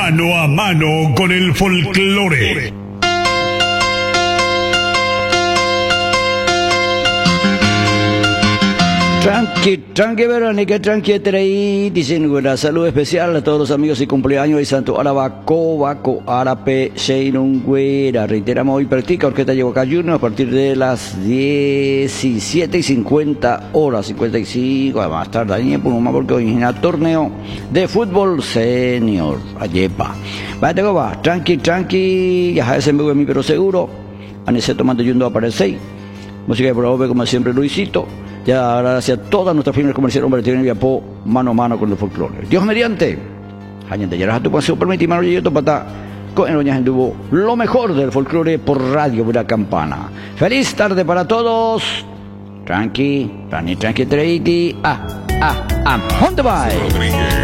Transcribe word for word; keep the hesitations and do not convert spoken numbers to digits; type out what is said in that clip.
Mano a mano con el folclore. Tranqui, tranqui Verónica, tranqui Trey, dicen una salud especial a todos los amigos y cumpleaños de Santo Arabaco, Baco, Arape, Seinungüera. Reiteramos, hoy practica Orquesta Yehuacá Junior a partir de las diecisiete y cincuenta horas, cincuenta y cinco, más tarde, ahí más porque hoy es un torneo de fútbol senior, Ayepa. Va, tengo va, tranqui, tranqui, ya sabes, en mi pero seguro, Anese tomando yundo aparece, música de Probe como siempre Luisito. Ya gracias a todas nuestras firmas comerciales, hombre, tienen viapo mano a mano con el folclore. Dios mediante. Añante, ya tu pasión permite, mano y yo pata con el oña tuvo lo mejor del folclore por Radio Buena Campana. Feliz tarde para todos. Tranqui, tranqui, tranqui, treiti. Ah, ah, ah, ¿dónde va?